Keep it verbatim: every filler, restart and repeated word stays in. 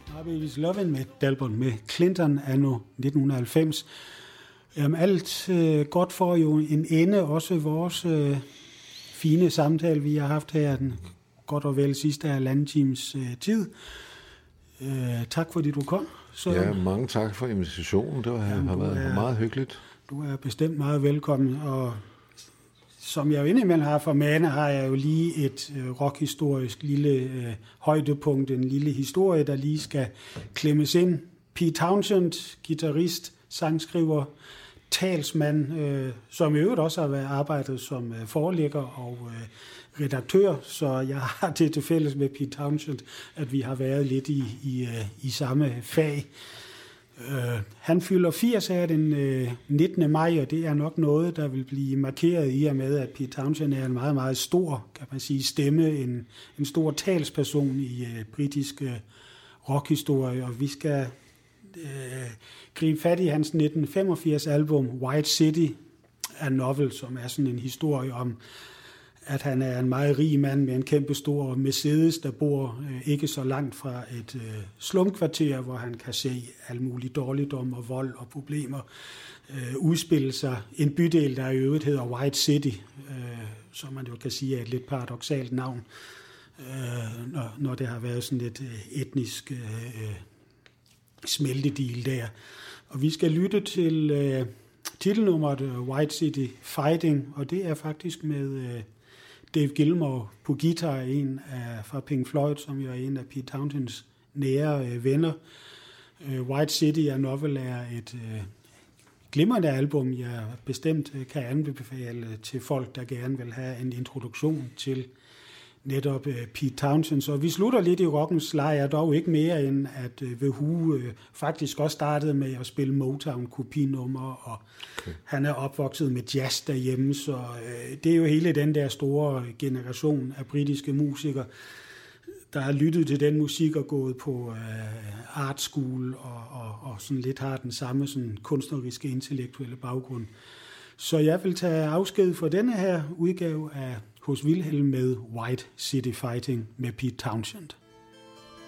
Baby's Lovin' med Dalbon med Clinton anno nitten halvfems. Jamen, alt øh, godt for jo en ende, også vores øh, fine samtale, vi har haft her, den godt og vel sidste halvanden times øh, tid. Øh, tak fordi du kom. Så, ja, mange tak for invitationen. Det var, jamen, har været er, meget hyggeligt. Du er bestemt meget velkommen, og som jeg jo indimellem har for mane, har jeg jo lige et øh, rockhistorisk lille øh, højdepunkt, en lille historie, der lige skal klemmes ind. Pete Townshend, guitarist, sangskriver, talsmand, øh, som i øvrigt også har været arbejdet som øh, forlægger og øh, redaktør, så jeg har det til fælles med Pete Townshend, at vi har været lidt i, i, øh, i samme fag. Uh, han fylder firs her den uh, nittende maj, og det er nok noget, der vil blive markeret i og med, at Pete Townshend er en meget, meget stor, kan man sige, stemme, en, en stor talsperson i uh, britisk uh, rockhistorie, og vi skal uh, gribe fat i hans nitten femogfirs album White City, A Novel, som er sådan en historie om, at han er en meget rig mand med en kæmpe stor Mercedes, der bor øh, ikke så langt fra et øh, slumkvarter, hvor han kan se al mulig dårligdom og vold og problemer øh, udspille sig. En bydel, der i øvrigt hedder White City, øh, som man jo kan sige er et lidt paradoksalt navn, øh, når, når det har været sådan et øh, etnisk øh, smeltedeal der. Og vi skal lytte til øh, titelnummeret White City Fighting, og det er faktisk med Øh, Dave Gilmour på guitar, en af, fra Pink Floyd, som jo er en af Pete Townshends nære øh, venner. Øh, White City A Novel er et øh, glimrende album, jeg bestemt øh, kan anbefale til folk, der gerne vil have en introduktion til netop øh, Pete Townshend. Så vi slutter lidt i rockens lejr, dog ikke mere end at øh, The Who øh, faktisk også startede med at spille Motown-kopinummer, og okay. Han er opvokset med jazz derhjemme, så øh, det er jo hele den der store generation af britiske musikere, der har lyttet til den musik og gået på øh, art school og, og, og sådan lidt har den samme sådan kunstneriske, intellektuelle baggrund. Så jeg vil tage afsked for denne her udgave af Hos Vilhelm med White City Fighting med Pete Townshend.